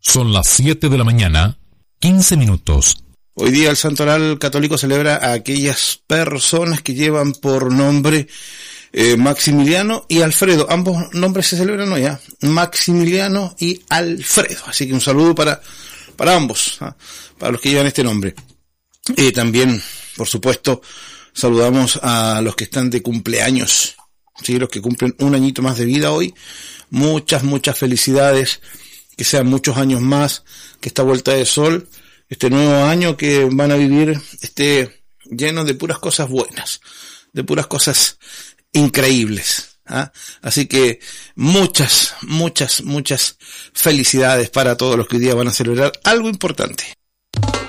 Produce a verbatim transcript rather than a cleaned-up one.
Son las siete de la mañana, quince minutos. Hoy día el Santoral Católico celebra a aquellas personas que llevan por nombre eh, Maximiliano y Alfredo. Ambos nombres se celebran hoy, ¿eh? Maximiliano y Alfredo. Así que un saludo para, para ambos, ¿eh? Para los que llevan este nombre. Y también, por supuesto, saludamos a los que están de cumpleaños, ¿sí? Los que cumplen un añito más de vida hoy. Muchas, muchas felicidades. Que sean muchos años más, que esta vuelta de sol, este nuevo año que van a vivir, esté lleno de puras cosas buenas, de puras cosas increíbles, ¿ah? Así que muchas, muchas, muchas felicidades para todos los que hoy día van a celebrar algo importante.